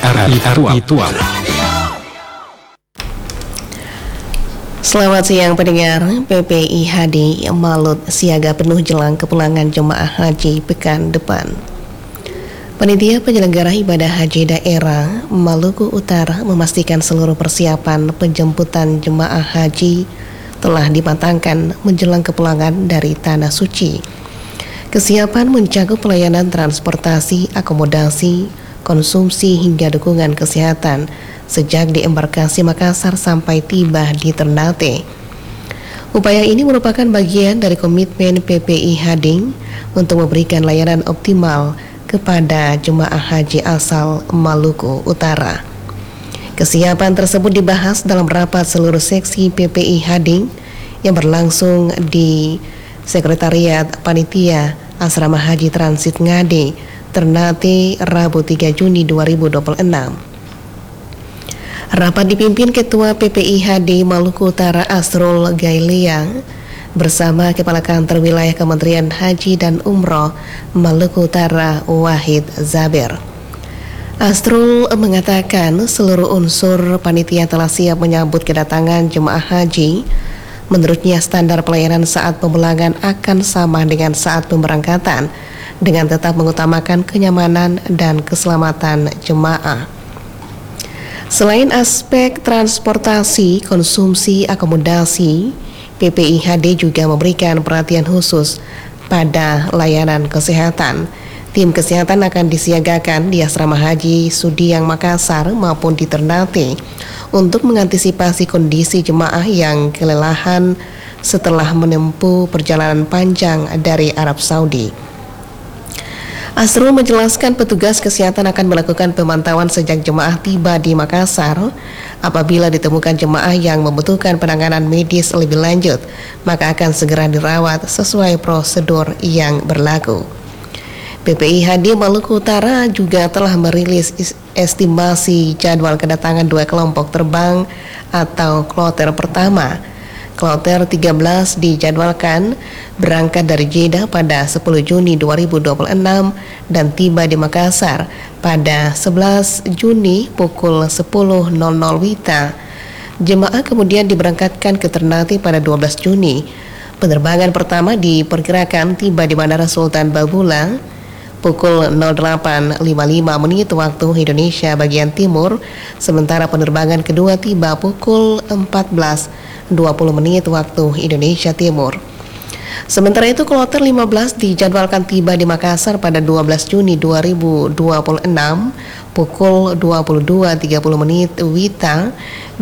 RRI Tual. Selamat siang pendengar. PPIHD Malut siaga penuh jelang kepulangan jemaah haji pekan depan. Panitia penyelenggara ibadah haji daerah Maluku Utara memastikan seluruh persiapan penjemputan jemaah haji telah dimatangkan menjelang kepulangan dari Tanah Suci. Kesiapan mencakup pelayanan transportasi, akomodasi, konsumsi hingga dukungan kesehatan sejak di embarkasi Makassar sampai tiba di Ternate. Upaya ini merupakan bagian dari komitmen PPIHD untuk memberikan layanan optimal kepada jemaah haji asal Maluku Utara. Kesiapan tersebut dibahas dalam rapat seluruh seksi PPIHD yang berlangsung di Sekretariat Panitia Asrama Haji Transit Ngade, Ternate, Rabu 3 Juni 2026. Rapat dipimpin Ketua PPIHD Maluku Utara Asrul Gailiang bersama Kepala Kantor Wilayah Kementerian Haji dan Umroh Maluku Utara Wahid Zaber. Asrul mengatakan seluruh unsur panitia telah siap menyambut kedatangan jemaah haji. Menurutnya standar pelayanan saat pemulangan akan sama dengan saat pemberangkatan dengan tetap mengutamakan kenyamanan dan keselamatan jemaah. Selain aspek transportasi, konsumsi, akomodasi, PPIHD juga memberikan perhatian khusus pada layanan kesehatan. Tim kesehatan akan disiagakan di Asrama Haji Sudiang Makassar maupun di Ternate untuk mengantisipasi kondisi jemaah yang kelelahan setelah menempuh perjalanan panjang dari Arab Saudi. Asrul menjelaskan petugas kesehatan akan melakukan pemantauan sejak jemaah tiba di Makassar. Apabila ditemukan jemaah yang membutuhkan penanganan medis lebih lanjut, maka akan segera dirawat sesuai prosedur yang berlaku. PPIHD Maluku Utara juga telah merilis estimasi jadwal kedatangan dua kelompok terbang atau kloter pertama. Kloter 13 dijadwalkan berangkat dari Jeddah pada 10 Juni 2026 dan tiba di Makassar pada 11 Juni pukul 10.00 WITA. Jemaah kemudian diberangkatkan ke Ternate pada 12 Juni. Penerbangan pertama diperkirakan tiba di Bandara Sultan Babula pukul 08.55 waktu Indonesia bagian timur, sementara penerbangan kedua tiba pukul 14.20 waktu Indonesia Timur. Sementara itu, kloter 15 dijadwalkan tiba di Makassar pada 12 Juni 2026 pukul 22.30 WITA